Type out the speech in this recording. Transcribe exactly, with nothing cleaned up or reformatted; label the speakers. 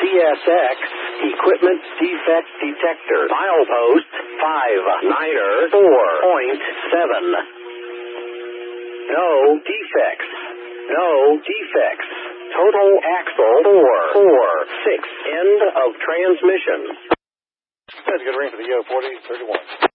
Speaker 1: S X Equipment Defect Detector. Milepost five niner four point seven. No defects. No defects. Total axle four four six. End of transmission.
Speaker 2: That's a good ring for the Yo forty thirty-one.